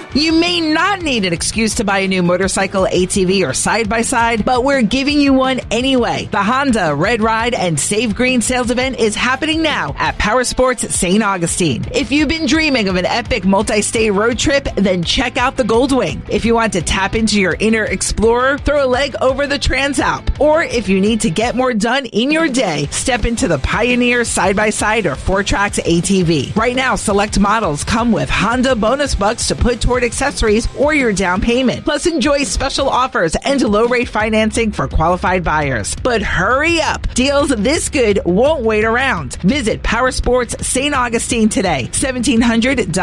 You may not need an excuse to buy a new motorcycle, ATV, or side-by-side, but we're giving you one anyway. The Honda Red Ride and Save Green sales event is happening now at Power Sports St. Augustine. If you've been dreaming of an epic multi-state road trip, then check out the Goldwing. If you want to tap into your inner explorer, throw a leg over the Transalp. Or if you need to get more done in your day, step into the Pioneer side-by-side or 4Trax ATV. Right now, select models come with Honda bonus bucks to put toward accessories or your down payment. Plus, enjoy special offers and low-rate financing for qualified buyers. But hurry up! Deals this good won't wait around. Visit Power Sports St. Augustine today, 1700